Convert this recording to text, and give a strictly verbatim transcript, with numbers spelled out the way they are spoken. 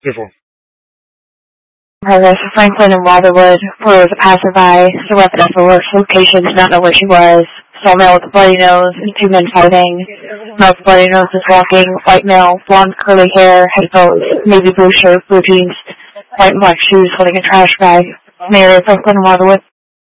Different. Progress of Franklin and Walderwood, where was a passerby, the weapon of her worst location, did not know where she was. Saw a male with a bloody nose and two men fighting. Male with a bloody nose was walking, white male, blonde curly hair, headphones, navy blue shirt, blue jeans, white and black shoes, holding a trash bag. Mayor of Franklin and Walderwood.